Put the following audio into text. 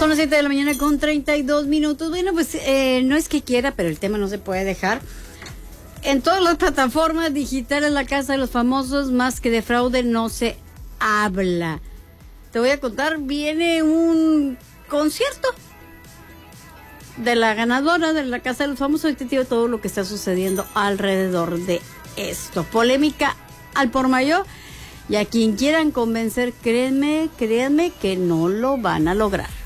Son las 7 de la mañana con 32 minutos. Bueno, pues no es que quiera, pero el tema no se puede dejar. En todas las plataformas digitales, la Casa de los Famosos, más que de fraude, no se habla. Te voy a contar, viene un concierto de la ganadora de la Casa de los Famosos. Ahorita te digo todo lo que está sucediendo alrededor de esto. Polémica al por mayor. Y a quien quieran convencer, créanme que no lo van a lograr.